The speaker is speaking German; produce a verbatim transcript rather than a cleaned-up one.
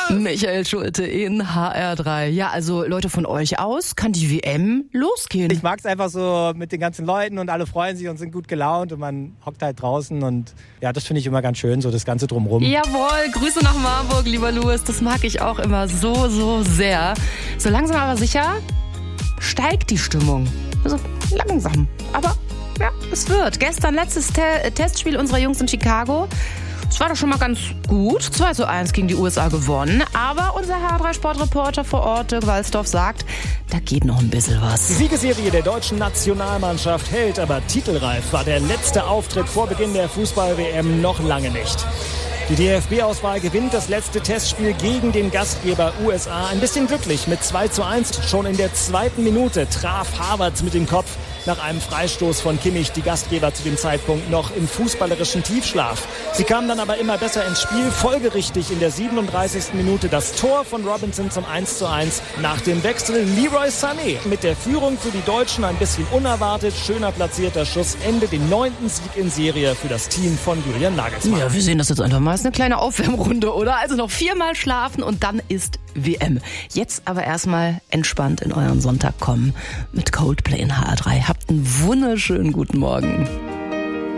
Michael Schulte in H R drei. Ja, also Leute, von euch aus kann die W M losgehen. Ich mag's einfach so mit den ganzen Leuten und alle freuen sich und sind gut gelaunt und man hockt halt draußen und ja, das finde ich immer ganz schön, so das Ganze drumrum. Jawohl, Grüße nach Marburg, lieber Louis. Das mag ich auch immer so, so sehr. So langsam aber sicher steigt die Stimmung. Also langsam, aber ja, es wird. Gestern letztes Te- Testspiel unserer Jungs in Chicago. Es war doch schon mal ganz gut. zwei zu eins gegen die U S A gewonnen. Aber unser H drei Sportreporter vor Ort, Dirk Walsdorf, sagt, da geht noch ein bisschen was. Die Siegesserie der deutschen Nationalmannschaft hält, aber titelreif war der letzte Auftritt vor Beginn der Fußball-W M noch lange nicht. Die D F B-Auswahl gewinnt das letzte Testspiel gegen den Gastgeber U S A. Ein bisschen glücklich mit zwei zu eins. Schon in der zweiten Minute traf Havertz mit dem Kopf nach einem Freistoß von Kimmich, die Gastgeber zu dem Zeitpunkt noch im fußballerischen Tiefschlaf. Sie kamen dann aber immer besser ins Spiel. Folgerichtig in der siebenunddreißigsten Minute das Tor von Robinson zum eins zu eins. Nach dem Wechsel Leroy Sané mit der Führung für die Deutschen ein bisschen unerwartet. Schöner platzierter Schuss. Ende den neunten Sieg in Serie für das Team von Julian Nagelsmann. Ja, wir sehen das jetzt einfach mal. Das ist eine kleine Aufwärmrunde, oder? Also noch viermal schlafen und dann ist W M. Jetzt aber erstmal entspannt in euren Sonntag kommen mit Coldplay in H R drei. Habt einen wunderschönen guten Morgen.